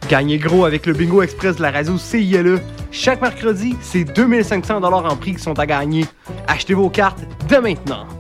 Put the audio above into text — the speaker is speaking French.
Gagnez gros avec le Bingo Express de la radio CILE. Chaque mercredi, c'est 2500$ en prix qui sont à gagner. Achetez vos cartes dès maintenant.